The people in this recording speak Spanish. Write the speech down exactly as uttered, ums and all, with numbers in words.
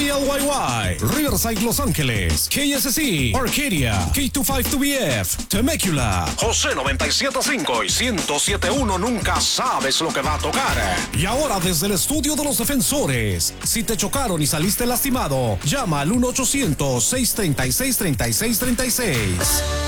L Y Y, Riverside, Los Ángeles, K S C, Arcadia, K veinticinco dos B F, Temecula, José noventa y siete punto cinco y ciento siete punto uno. Nunca sabes lo que va a tocar. Y ahora desde el estudio de los defensores, si te chocaron y saliste lastimado, llama al uno ochocientos, seiscientos treinta y seis, treinta y seis treinta y seis.